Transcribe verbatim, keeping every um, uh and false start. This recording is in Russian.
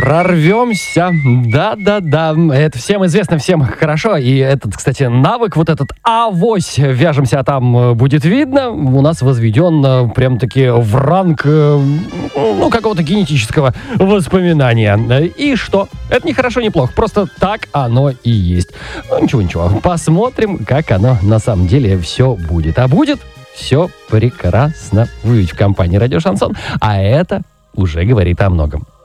Прорвемся. Да-да-да. Это всем известно, всем хорошо. И этот, кстати, навык, вот этот авось, вяжемся, а там будет видно, у нас возведен прям-таки в ранг, ну, какого-то генетического воспоминания. И что? Это не хорошо, не плохо. Просто так оно и есть. Ну, ничего-ничего. Посмотрим, как оно на самом деле все будет. А будет все прекрасно. Вы ведь в компании «Радио Шансон», а это уже говорит о многом.